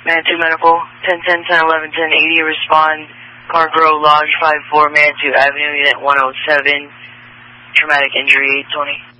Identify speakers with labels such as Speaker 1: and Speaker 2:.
Speaker 1: Man 2 Medical, 1010, 1011, 1080, respond, Park Road, Lodge 54, Man 2 Avenue, Unit 107, traumatic injury 820.